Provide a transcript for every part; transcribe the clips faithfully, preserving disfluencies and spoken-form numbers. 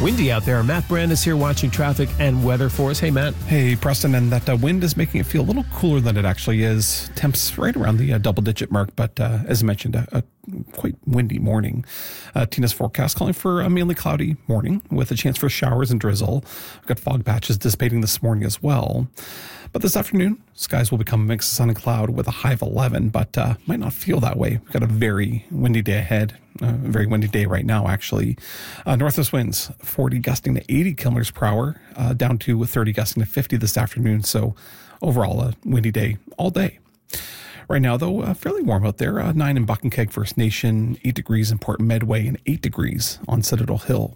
Windy out there. Matt Brand is here watching traffic and weather for us. Hey, Matt. Hey, Preston. And that uh, wind is making it feel a little cooler than it actually is. Temps right around the uh, double-digit mark, but uh, as I mentioned, a, a quite windy morning. Uh, Tina's forecast calling for a mainly cloudy morning with a chance for showers and drizzle. We've got fog patches dissipating this morning as well. But this afternoon, skies will become a mix of sun and cloud with a high of eleven, but uh, might not feel that way. We've got a very windy day ahead. Uh, a very windy day right now, actually. Uh, northwest winds, forty gusting to eighty kilometers per hour, uh, down to thirty gusting to fifty this afternoon. So overall, a windy day all day. Right now, though, uh, fairly warm out there. Uh, nine in Buck and Keg First Nation, eight degrees in Port Medway, and eight degrees on Citadel Hill.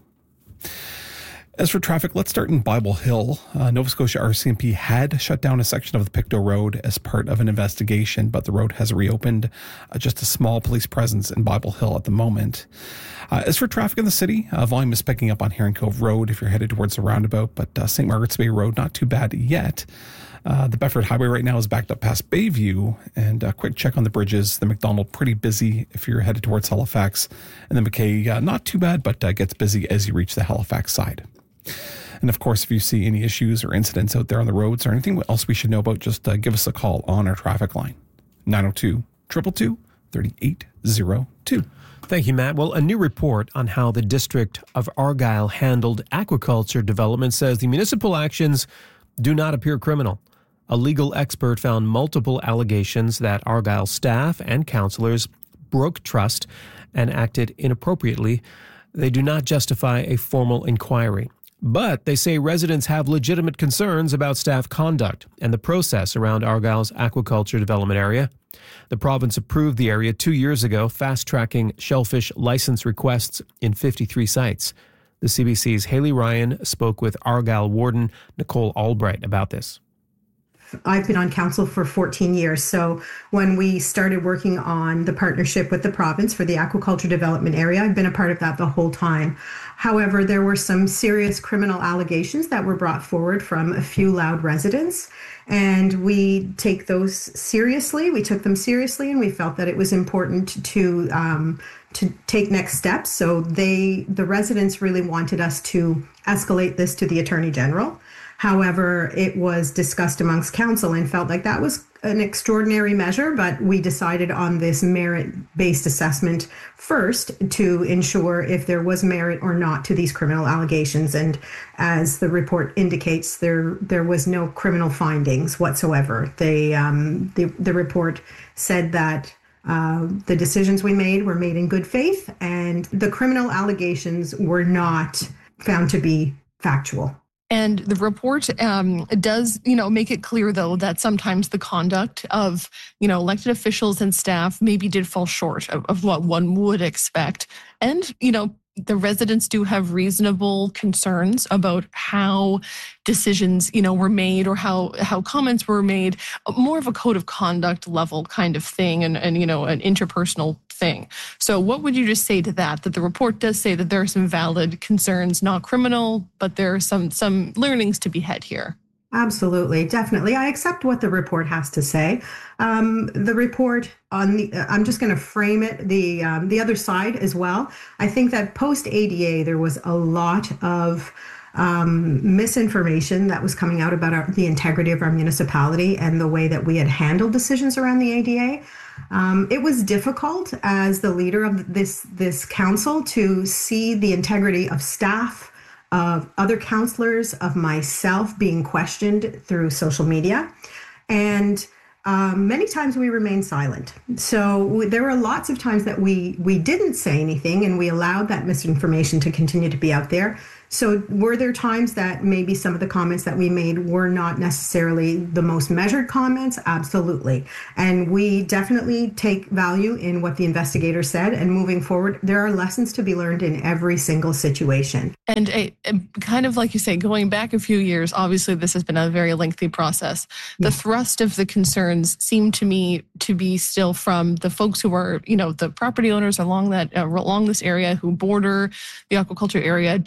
As for traffic, let's start in Bible Hill. Uh, Nova Scotia R C M P had shut down a section of the Pictou Road as part of an investigation, but the road has reopened. Uh, just a small police presence in Bible Hill at the moment. Uh, as for traffic in the city, uh, volume is picking up on Herring Cove Road if you're headed towards the roundabout, but uh, Saint Margaret's Bay Road, not too bad yet. Uh, the Bedford Highway right now is backed up past Bayview, and a quick check on the bridges. The McDonald, pretty busy if you're headed towards Halifax, and the McKay, uh, not too bad, but uh, gets busy as you reach the Halifax side. And of course, if you see any issues or incidents out there on the roads or anything else we should know about, just uh, give us a call on our traffic line, nine oh two, two two two, three eight oh two. Thank you, Matt. Well, a new report on how the District of Argyll handled aquaculture development says the municipal actions do not appear criminal. A legal expert found multiple allegations that Argyll staff and councillors broke trust and acted inappropriately. They do not justify a formal inquiry. But they say residents have legitimate concerns about staff conduct and the process around Argyll's aquaculture development area. The province approved the area two years ago, fast-tracking shellfish license requests in fifty-three sites. The C B C's Haley Ryan spoke with Argyll warden Nicole Albright about this. I've been on council for fourteen years. So when we started working on the partnership with the province for the aquaculture development area, I've been a part of that the whole time. However, there were some serious criminal allegations that were brought forward from a few loud residents, and we take those seriously. We took them seriously, and we felt that it was important to um, to take next steps. So they, the residents really wanted us to escalate this to the Attorney General. However, it was discussed amongst council and felt like that was an extraordinary measure, but we decided on this merit-based assessment first to ensure if there was merit or not to these criminal allegations. And as the report indicates, there there was no criminal findings whatsoever. They, um, the, the report said that uh, the decisions we made were made in good faith, and the criminal allegations were not found to be factual. And the report um, does, you know, make it clear, though, that sometimes the conduct of, you know, elected officials and staff maybe did fall short of, of what one would expect. And, you know, the residents do have reasonable concerns about how decisions, you know, were made or how, how comments were made, more of a code of conduct level kind of thing and, and, you know, an interpersonal thing. So what would you just say to that, that the report does say that there are some valid concerns, not criminal, but there are some, some learnings to be had here? Absolutely, definitely. I accept what the report has to say. Um, the report on the, I'm just going to frame it the um, the other side as well. I think that post A D A, there was a lot of um, misinformation that was coming out about our, the integrity of our municipality and the way that we had handled decisions around the A D A. Um, it was difficult as the leader of this this council to see the integrity of staff, of other councillors, of myself being questioned through social media. And um, many times we remained silent. So we, there were lots of times that we, we didn't say anything and we allowed that misinformation to continue to be out there. So were there times that maybe some of the comments that we made were not necessarily the most measured comments? Absolutely. And we definitely take value in what the investigator said. And moving forward, there are lessons to be learned in every single situation. And a, a, kind of like you say, going back a few years, obviously this has been a very lengthy process. The yeah. thrust of the concerns seem to me to be still from the folks who are, you know, the property owners along that uh, along this area who border the aquaculture area do feel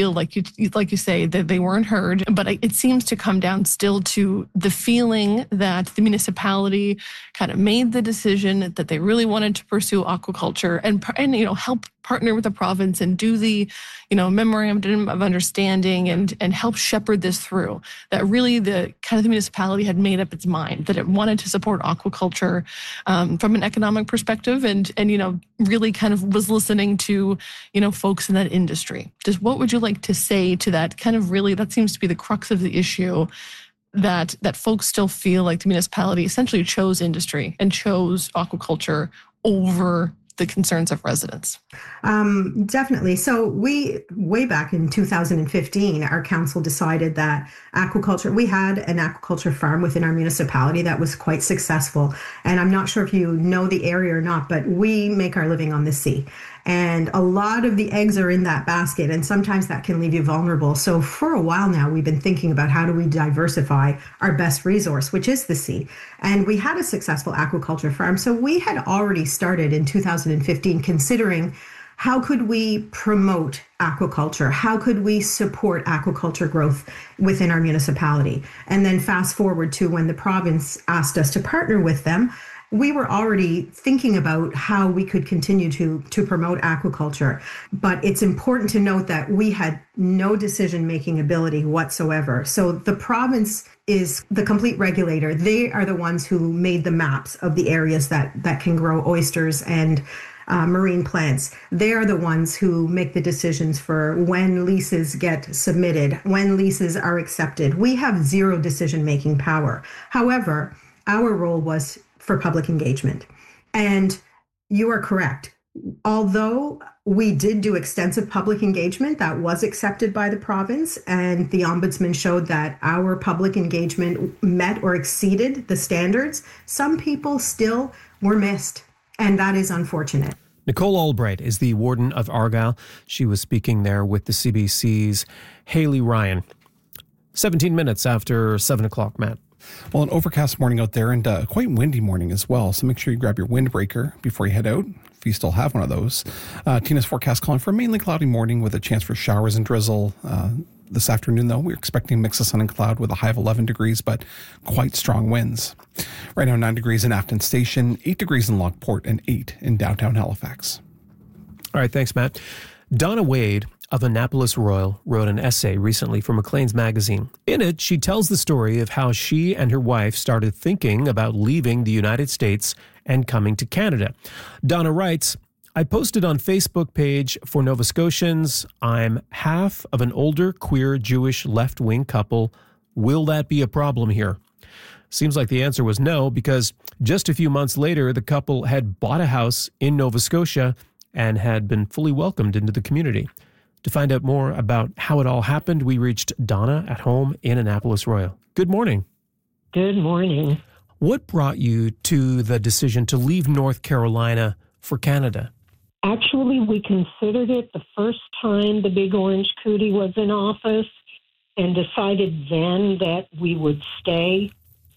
feel like you, like you say, that they weren't heard. But it seems to come down still to the feeling that the municipality kind of made the decision that they really wanted to pursue aquaculture and, and you know, help partner with the province and do the, you know, memorandum of understanding and and help shepherd this through. That really the kind of the municipality had made up its mind that it wanted to support aquaculture um, from an economic perspective, and and you know really kind of was listening to you know folks in that industry. Just what would you like to say to that? Kind of really that seems to be the crux of the issue. That that folks still feel like the municipality essentially chose industry and chose aquaculture over the concerns of residents. Um, definitely. So we, way back in two thousand fifteen, our council decided that aquaculture, we had an aquaculture farm within our municipality that was quite successful. And I'm not sure if you know the area or not, but we make our living on the sea. And a lot of the eggs are in that basket, and sometimes that can leave you vulnerable. So for a while now, we've been thinking about how do we diversify our best resource, which is the sea. And we had a successful aquaculture farm. So we had already started in two thousand fifteen considering how could we promote aquaculture? How could we support aquaculture growth within our municipality? And then fast forward to when the province asked us to partner with them, we were already thinking about how we could continue to, to promote aquaculture. But it's important to note that we had no decision-making ability whatsoever. So the province is the complete regulator. They are the ones who made the maps of the areas that, that can grow oysters and uh, marine plants. They are the ones who make the decisions for when leases get submitted, when leases are accepted. We have zero decision-making power. However, our role was for public engagement. And you are correct. Although we did do extensive public engagement that was accepted by the province, and the ombudsman showed that our public engagement met or exceeded the standards, some people still were missed. And that is unfortunate. Nicole Albright is the warden of Argyll. She was speaking there with the C B C's Haley Ryan. seventeen minutes after seven o'clock, Matt. Well, an overcast morning out there and a quite windy morning as well. So make sure you grab your windbreaker before you head out, if you still have one of those. Uh, Tina's forecast calling for a mainly cloudy morning with a chance for showers and drizzle. Uh, this afternoon, though, we're expecting a mix of sun and cloud with a high of eleven degrees, but quite strong winds. Right now, nine degrees in Afton Station, eight degrees in Lockport, and eight in downtown Halifax. All right, thanks, Matt. Donna Wade of Annapolis Royal wrote an essay recently for Maclean's magazine. In it, she tells the story of how she and her wife started thinking about leaving the United States and coming to Canada. Donna writes, I posted on Facebook page for Nova Scotians, I'm half of an older queer Jewish left-wing couple. Will that be a problem here? Seems like the answer was no, because just a few months later, the couple had bought a house in Nova Scotia and had been fully welcomed into the community. To find out more about how it all happened, we reached Donna at home in Annapolis Royal. Good morning. Good morning. What brought you to the decision to leave North Carolina for Canada? Actually, we considered it the first time the Big Orange Cootie was in office and decided then that we would stay.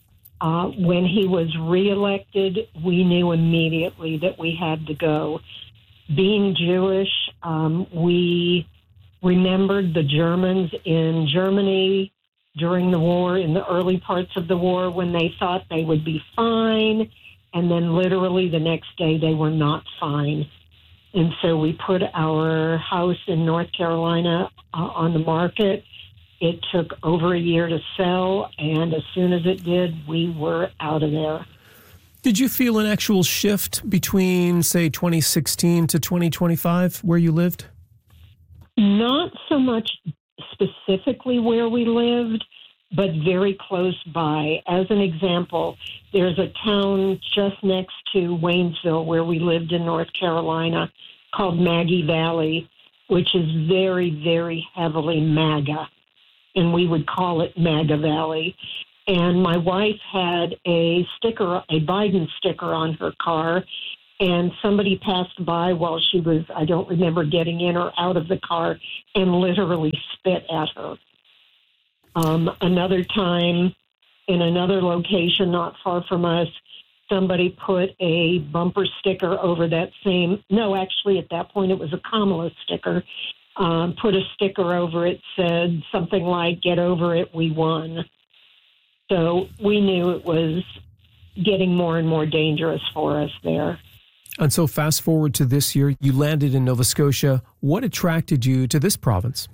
Uh, when he was reelected, we knew immediately that we had to go. Being Jewish, um, we remembered the Germans in Germany during the war, in the early parts of the war, when they thought they would be fine, and then literally the next day they were not fine. And so we put our house in North Carolina uh, on the market. It took over a year to sell, and as soon as it did, we were out of there. Did you feel an actual shift between, say, twenty sixteen to twenty twenty-five where you lived? Not so much specifically where we lived, but very close by. As an example, there's a town just next to Waynesville where we lived in North Carolina called Maggie Valley, which is very, very heavily MAGA, and we would call it MAGA Valley. And my wife had a sticker, a Biden sticker on her car, and somebody passed by while she was, I don't remember, getting in or out of the car and literally spit at her. Um, another time, in another location not far from us, somebody put a bumper sticker over that same, no, actually at that point it was a Kamala sticker, um, put a sticker over it, said something like, "Get over it, we won." So we knew it was getting more and more dangerous for us there. And so fast forward to this year, you landed in Nova Scotia. What attracted you to this province?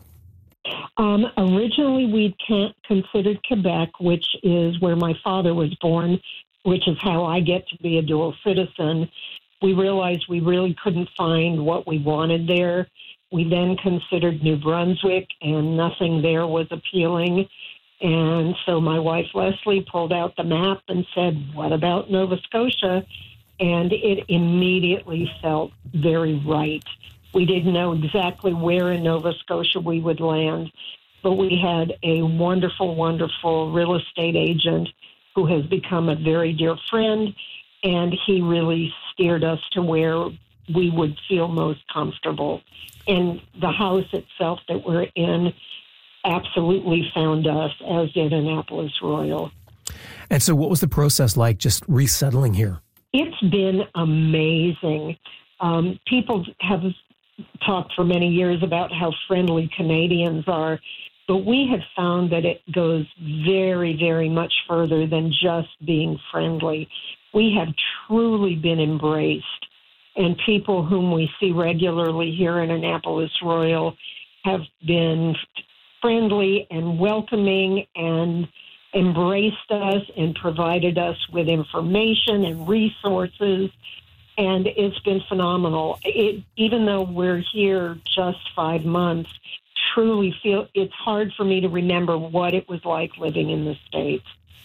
Um, originally, we'd considered Quebec, which is where my father was born, which is how I get to be a dual citizen. We realized we really couldn't find what we wanted there. We then considered New Brunswick, and nothing there was appealing. And so my wife, Leslie, pulled out the map and said, "What about Nova Scotia?" And it immediately felt very right. We didn't know exactly where in Nova Scotia we would land, but we had a wonderful, wonderful real estate agent who has become a very dear friend, and he really steered us to where we would feel most comfortable. And the house itself that we're in absolutely found us, as did Annapolis Royal. And so what was the process like just resettling here? It's been amazing. Um, people have talked for many years about how friendly Canadians are, but we have found that it goes very, very much further than just being friendly. We have truly been embraced, and people whom we see regularly here in Annapolis Royal have been friendly and welcoming and embraced us and provided us with information and resources, and it's been phenomenal. It, even though we're here just five months, truly feel it's hard for me to remember what it was like living in the States.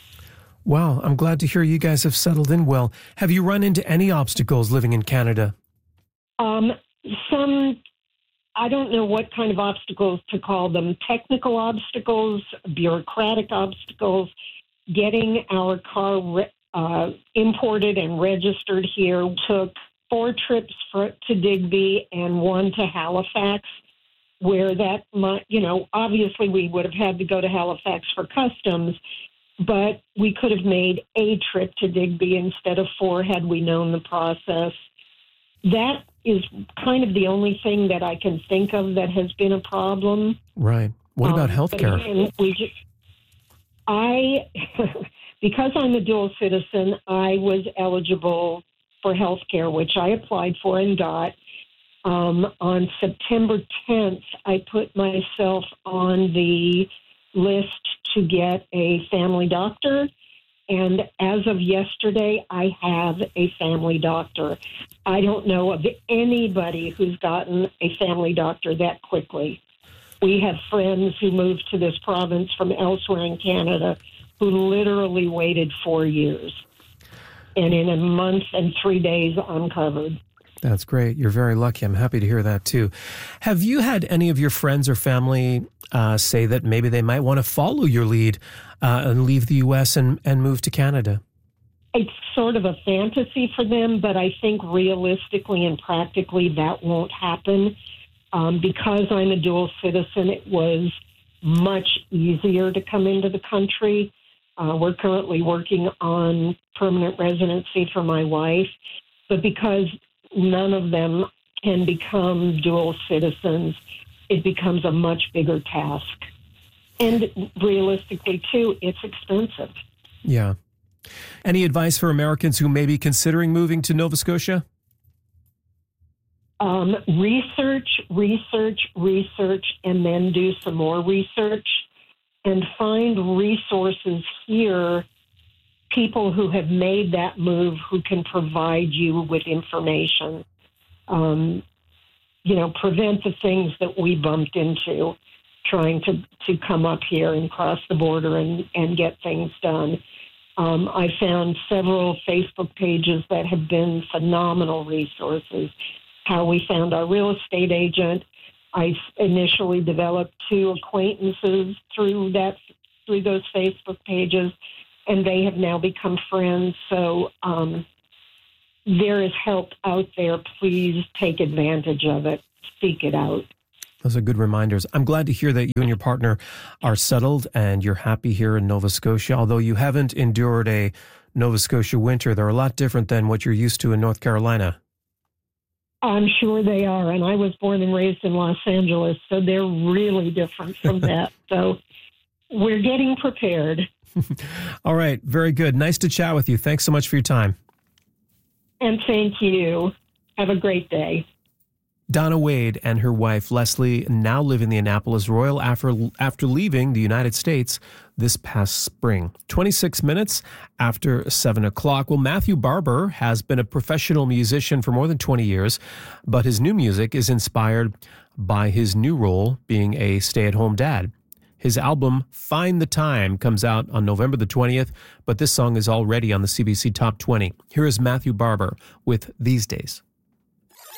Wow, I'm glad to hear you guys have settled in well. Have you run into any obstacles living in Canada? Um, some, I don't know what kind of obstacles to call them, technical obstacles, bureaucratic obstacles. Getting our car re- uh, imported and registered here took four trips for, to Digby and one to Halifax, where that might, you know, obviously we would have had to go to Halifax for customs, but we could have made a trip to Digby instead of four had we known the process. That is kind of the only thing that I can think of that has been a problem. Right. What about um, health care? We just, I, because I'm a dual citizen, I was eligible for health care, which I applied for and got. Um, on September tenth, I put myself on the list to get a family doctor. And as of yesterday, I have a family doctor. I don't know of anybody who's gotten a family doctor that quickly. We have friends who moved to this province from elsewhere in Canada who literally waited four years. And in a month and three days, I'm covered. That's great. You're very lucky. I'm happy to hear that, too. Have you had any of your friends or family uh, say that maybe they might want to follow your lead uh, and leave the U S and, and move to Canada? It's sort of a fantasy for them, but I think realistically and practically that won't happen. Um, because I'm a dual citizen, it was much easier to come into the country. Uh, we're currently working on permanent residency for my wife, but because none of them can become dual citizens, it becomes a much bigger task. And realistically, too, it's expensive. Yeah. Any advice for Americans who may be considering moving to Nova Scotia? Um, research, research, research, and then do some more research and find resources here, people who have made that move who can provide you with information. Um, you know, prevent the things that we bumped into trying to, to come up here and cross the border and, and get things done. Um, I found several Facebook pages that have been phenomenal resources. How we found our real estate agent. I initially developed two acquaintances through that, through those Facebook pages, and they have now become friends. So um, there is help out there. Please take advantage of it. Seek it out. Those are good reminders. I'm glad to hear that you and your partner are settled and you're happy here in Nova Scotia. Although you haven't endured a Nova Scotia winter, they're a lot different than what you're used to in North Carolina. I'm sure they are. And I was born and raised in Los Angeles, so they're really different from that. So we're getting prepared. All right. Very good. Nice to chat with you. Thanks so much for your time. And thank you. Have a great day. Donna Wade and her wife, Leslie, now live in the Annapolis Royal after, after leaving the United States this past spring. twenty-six minutes after seven o'clock. Well, Matthew Barber has been a professional musician for more than twenty years, but his new music is inspired by his new role being a stay-at-home dad. His album, Find the Time, comes out on November the twentieth, but this song is already on the C B C Top twenty. Here is Matthew Barber with These Days.